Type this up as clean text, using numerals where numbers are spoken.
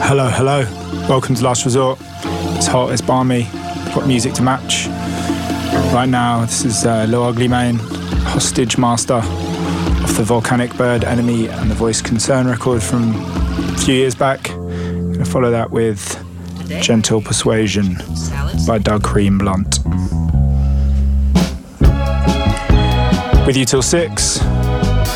Hello, hello. Welcome to Last Resort. It's hot, it's balmy. Got music to match. Right now, this is Lil Ugly Mane, Hostage Master, off the Volcanic Bird, Enemy and the Voice Concern record from a few years back. I'm going to follow that with Gentle Persuasion by Doug Cream Blunt. With you till 6.